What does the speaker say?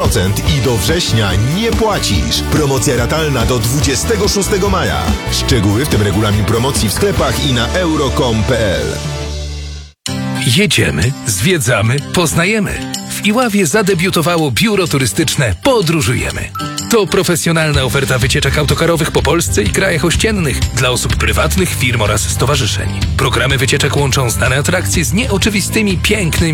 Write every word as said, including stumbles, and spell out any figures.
procent i do września nie płacisz. Promocja ratalna do dwudziestego szóstego maja. Szczegóły, w tym regulamin promocji w sklepach i na euro kropka com kropka p l. Jedziemy, zwiedzamy, poznajemy. W Iławie zadebiutowało biuro turystyczne Podróżujemy. To profesjonalna oferta wycieczek autokarowych po Polsce i krajach ościennych dla osób prywatnych, firm oraz stowarzyszeń. Programy wycieczek łączą znane atrakcje z nieoczywistymi, pięknymi